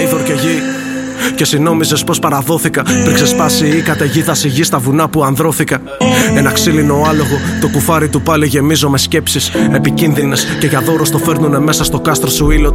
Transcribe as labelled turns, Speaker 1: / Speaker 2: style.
Speaker 1: είδωρ και γη. Και εσύ νόμιζες πως παραδόθηκα πριν ξεσπάσει η καταιγίδα στη γη στα βουνά που ανδρώθηκα. Ένα ξύλινο άλογο, το κουφάρι του πάλι γεμίζω με σκέψεις επικίνδυνες. Και για δώρο στο φέρνουνε μέσα στο κάστρο σου ήλιο.